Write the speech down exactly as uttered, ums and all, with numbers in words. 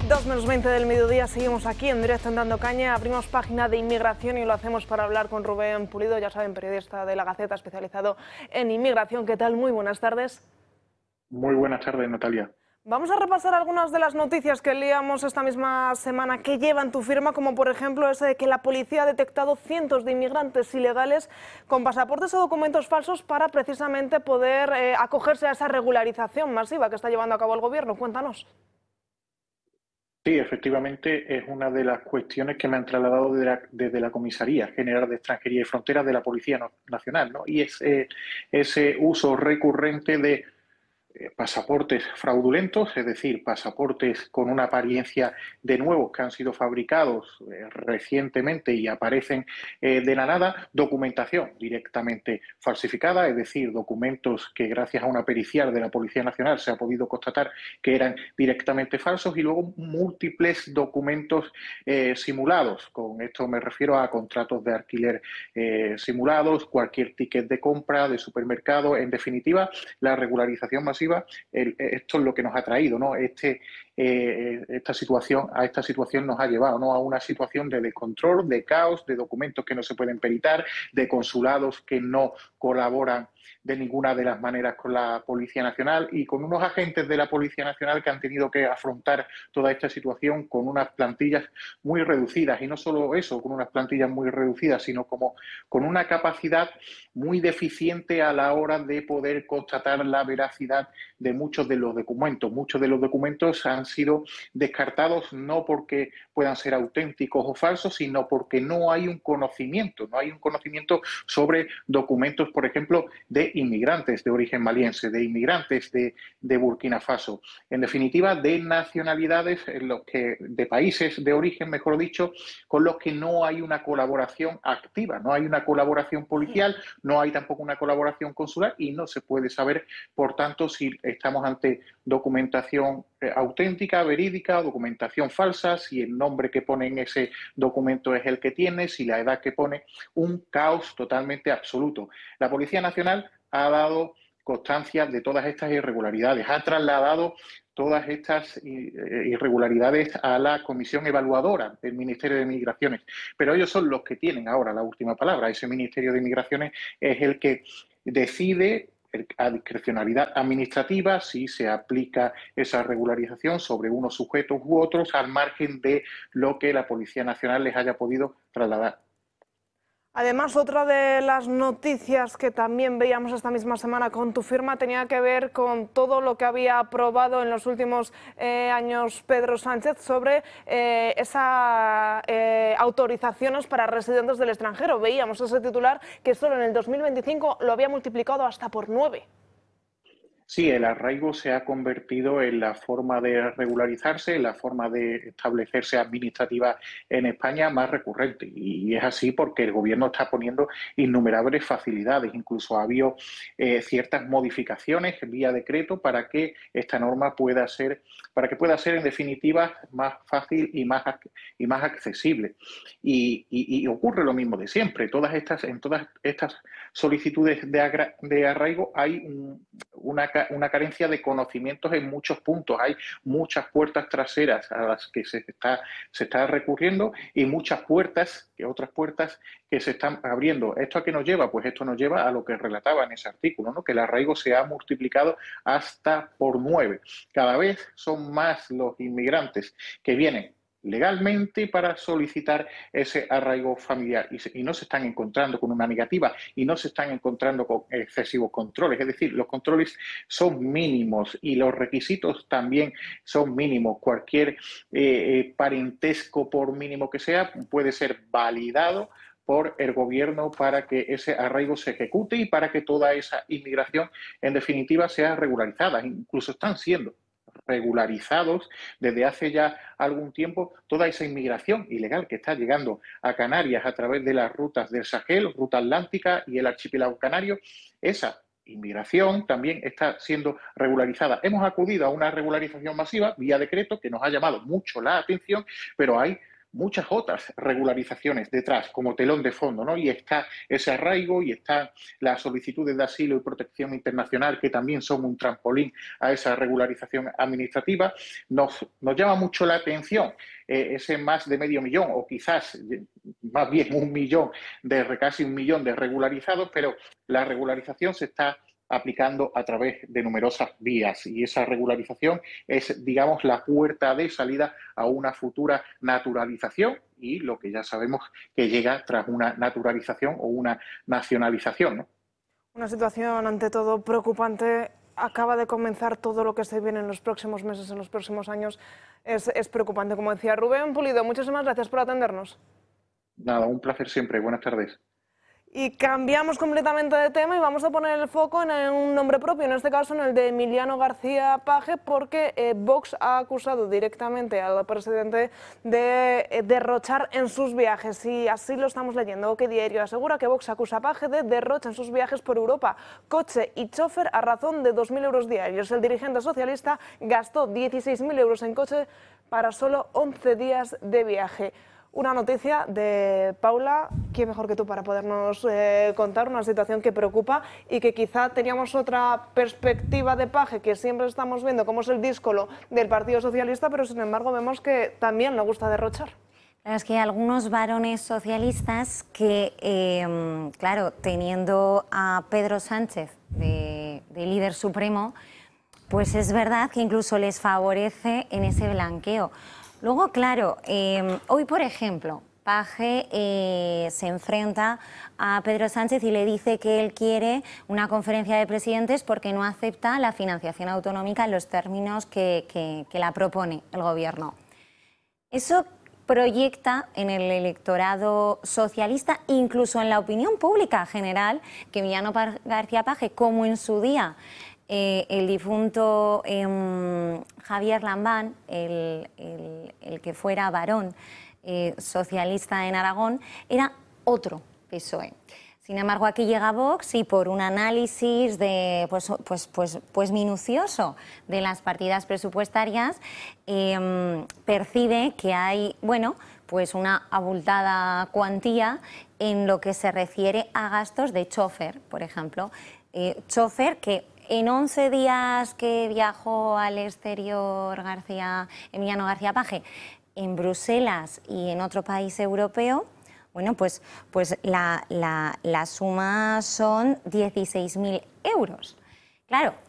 dos menos veinte del mediodía, seguimos aquí en directo en Dando Caña, abrimos página de inmigración y lo hacemos para hablar con Rubén Pulido, ya saben, periodista de La Gaceta especializado en inmigración. ¿Qué tal? Muy buenas tardes. Muy buenas tardes, Natalia. Vamos a repasar algunas de las noticias que leíamos esta misma semana que llevan tu firma, como por ejemplo ese de que la policía ha detectado cientos de inmigrantes ilegales con pasaportes o documentos falsos para precisamente poder eh, acogerse a esa regularización masiva que está llevando a cabo el gobierno. Cuéntanos. Sí, efectivamente es una de las cuestiones que me han trasladado desde la, desde la Comisaría General de Extranjería y Fronteras de la Policía Nacional, ¿no? Y es eh, ese uso recurrente de eh, pasaportes fraudulentos, es decir, pasaportes con una apariencia de nuevos que han sido fabricados eh, recientemente y aparecen eh, de la nada, documentación directamente falsificada, es decir, documentos que gracias a una pericial de la Policía Nacional se ha podido constatar que eran directamente falsos, y luego múltiples documentos eh, simulados. Con esto me refiero a contratos de alquiler eh, simulados, cualquier ticket de compra de supermercado, en definitiva, la regularización masiva. El, esto es lo que nos ha traído, ¿no? Este, eh, esta situación, a esta situación nos ha llevado, ¿no? A una situación de descontrol, de caos, de documentos que no se pueden peritar, de consulados que no colaboran de ninguna de las maneras con la Policía Nacional, y con unos agentes de la Policía Nacional que han tenido que afrontar toda esta situación con unas plantillas muy reducidas, y no solo eso, con unas plantillas muy reducidas, sino como con una capacidad muy deficiente a la hora de poder constatar la veracidad de muchos de los documentos. Muchos de los documentos han sido descartados no porque puedan ser auténticos o falsos, sino porque no hay un conocimiento, no hay un conocimiento sobre documentos, por ejemplo, de inmigrantes de origen maliense, de inmigrantes de, de Burkina Faso, en definitiva, de nacionalidades en los que, de países de origen, mejor dicho, con los que no hay una colaboración activa, no hay una colaboración policial, no hay tampoco una colaboración consular, y no se puede saber, por tanto, si estamos ante documentación eh, auténtica, verídica, o documentación falsa, si el nombre que pone en ese documento es el que tiene, si la edad que pone, un caos totalmente absoluto. La Policía Nacional ha dado constancia de todas estas irregularidades, ha trasladado todas estas irregularidades a la comisión evaluadora del Ministerio de Migraciones, pero ellos son los que tienen ahora la última palabra. Ese Ministerio de Migraciones es el que decide a discrecionalidad administrativa si se aplica esa regularización sobre unos sujetos u otros, al margen de lo que la Policía Nacional les haya podido trasladar. Además, otra de las noticias que también veíamos esta misma semana con tu firma tenía que ver con todo lo que había aprobado en los últimos eh, años Pedro Sánchez sobre eh, esas eh, autorizaciones para residentes del extranjero. Veíamos ese titular que solo en el dos mil veinticinco lo había multiplicado hasta por nueve. Sí, el arraigo se ha convertido en la forma de regularizarse, en la forma de establecerse administrativa en España más recurrente. Y es así porque el gobierno está poniendo innumerables facilidades. Incluso ha habido eh, ciertas modificaciones vía decreto para que esta norma pueda ser, para que pueda ser en definitiva más fácil y más, y más accesible. Y, y, y ocurre lo mismo de siempre. Todas estas, en todas estas solicitudes de, agra, de arraigo hay un, una una carencia de conocimientos en muchos puntos. Hay muchas puertas traseras a las que se está, se está recurriendo, y muchas puertas, que otras puertas que se están abriendo. ¿Esto a qué nos lleva? Pues esto nos lleva a lo que relataba en ese artículo, ¿no? Que el arraigo se ha multiplicado hasta por nueve. Cada vez son más los inmigrantes que vienen legalmente para solicitar ese arraigo familiar, y, se, y no se están encontrando con una negativa, y no se están encontrando con excesivos controles. Es decir, los controles son mínimos y los requisitos también son mínimos. Cualquier eh, parentesco, por mínimo que sea, puede ser validado por el gobierno para que ese arraigo se ejecute y para que toda esa inmigración, en definitiva, sea regularizada. Incluso están siendo regularizados desde hace ya algún tiempo toda esa inmigración ilegal que está llegando a Canarias a través de las rutas del Sahel, ruta atlántica y el archipiélago canario. Esa inmigración también está siendo regularizada. Hemos acudido a una regularización masiva vía decreto que nos ha llamado mucho la atención, pero hay muchas otras regularizaciones detrás, como telón de fondo, ¿no? Y está ese arraigo y están las solicitudes de asilo y protección internacional, que también son un trampolín a esa regularización administrativa. Nos, nos llama mucho la atención eh, ese más de medio millón, o quizás más bien un millón, de casi un millón de regularizados, pero la regularización se está aplicando a través de numerosas vías y esa regularización es, digamos, la puerta de salida a una futura naturalización y lo que ya sabemos que llega tras una naturalización o una nacionalización, ¿no? Una situación, ante todo, preocupante. Acaba de comenzar todo lo que se viene en los próximos meses, en los próximos años. Es, es preocupante, como decía Rubén Pulido. Muchísimas gracias por atendernos. Nada, un placer siempre. Buenas tardes. Y cambiamos completamente de tema y vamos a poner el foco en un nombre propio, en este caso en el de Emiliano García Paje, porque eh, Vox ha acusado directamente al presidente de eh, derrochar en sus viajes, y así lo estamos leyendo. OK Diario asegura que Vox acusa a Paje de derroche en sus viajes por Europa, coche y chofer a razón de dos mil euros diarios. El dirigente socialista gastó dieciséis mil euros en coche para solo once días de viaje. Una noticia de Paula, ¿quién mejor que tú para podernos eh, contar una situación que preocupa y que quizá teníamos otra perspectiva de Paje, que siempre estamos viendo cómo es el díscolo del Partido Socialista, pero sin embargo vemos que también le gusta derrochar? Claro, es que hay algunos varones socialistas que, eh, claro, teniendo a Pedro Sánchez de, de líder supremo, pues es verdad que incluso les favorece en ese blanqueo. Luego, claro, eh, hoy, por ejemplo, Paje eh, se enfrenta a Pedro Sánchez y le dice que él quiere una conferencia de presidentes porque no acepta la financiación autonómica en los términos que, que, que la propone el Gobierno. Eso proyecta en el electorado socialista, incluso en la opinión pública general, que Emiliano García Paje, como en su día Eh, el difunto eh, Javier Lambán, el, el, el que fuera varón eh, socialista en Aragón, era otro P S O E. Sin embargo, aquí llega Vox y por un análisis de, pues, pues, pues, pues minucioso de las partidas presupuestarias eh, percibe que hay, bueno, pues una abultada cuantía en lo que se refiere a gastos de chofer, por ejemplo. Eh, chofer que en once días que viajó al exterior García, Emiliano García Paje, en Bruselas y en otro país europeo, bueno, pues, pues la, la, la suma son dieciséis mil euros. Claro,